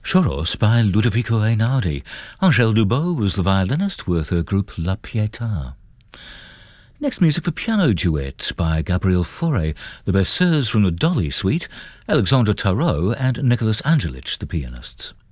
Choros by Ludovico Einaudi. Angèle Dubos was the violinist with her group La Pietà. Next, music for piano duet by Gabriel Fauré, the Berceuse from the Dolly Suite, Alexandre Tarot and Nicholas Angelich, the pianists.